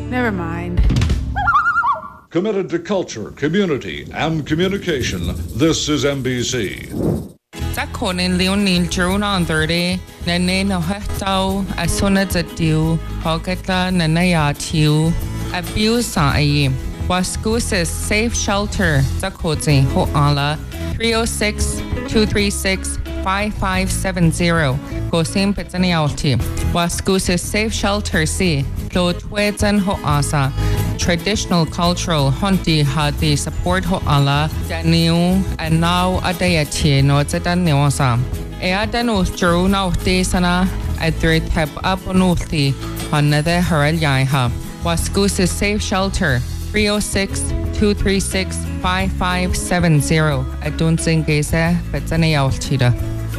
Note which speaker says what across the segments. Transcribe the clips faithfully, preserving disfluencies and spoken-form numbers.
Speaker 1: Never mind.
Speaker 2: Committed to culture, community, and communication, this is M B C.
Speaker 3: Conin Leonil June on thirty, Nene no Hetau, as soon as a deal, Hogata Nanaya Tiu, abuse a Wascus safe shelter, Zakoti, Hoala, three oh six, two three six, five five seven zero, Gosim Petanialti, Wascus safe shelter C, Lotwetan Hoasa. Traditional cultural hunti hati support ho ala daniu and now adayati no zedan neosa e adanu juru na uti sana adri tap up onuti hanade harel yaiha waskus safe shelter three oh six, two three six, five five seven zero adun singese betzane yautida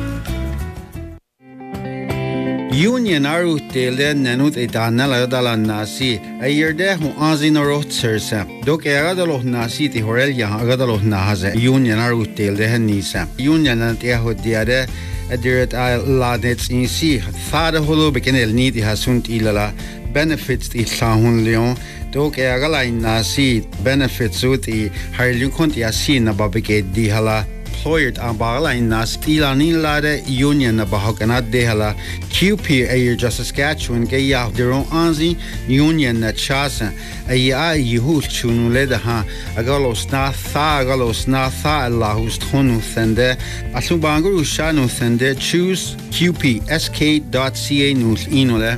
Speaker 4: Union arutele nenut itanela dala nasi ayerde hu azino rotsersa dok egadalo nasi ti horel ya agadalo nahaze Union arutele henisa Union ant ya hodiade adiret al ladets in si fada holo bekenel niti hasunt ilala benefits ti sahun leon dok egala nasi benefits ut i harlu konti asina babeke di hala employed ang bagala inas ilanin lade union na bahaganat dehala Q P ayer just Saskatchewan kaya derong anzi union na chasa ay ay yuhul chunule da ha agalos na tha agalos na tha allahus thonu sende asubanguru shanu sende choose Q P S K dot C A nus inole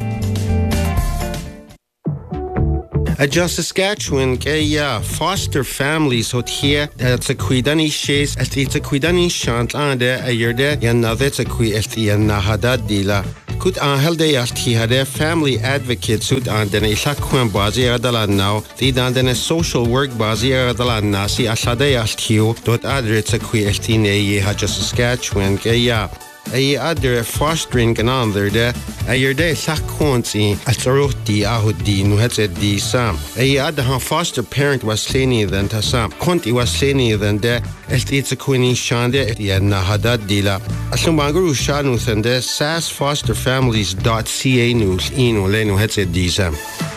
Speaker 4: Adjust Saskatchewan kaya foster families hot here that's a kuidani shays as it's a kuidani shant ande a yerde yanade a qui esti nahada dila could angel de asti hade family advocates who and then isakwan bazi adala now the dan social work bazi adala nasi asade astio dot adrets a qui esti ne Adjust Saskatchewan kaya ay other fostering another de ay de sakonsi atroti ahudi no het di sam ay other foster parent was seni than tasam konti was seni than de it's a queen shande ya nahada dila asumanguru shanu sende sas foster families dot C A news ino leno het di sam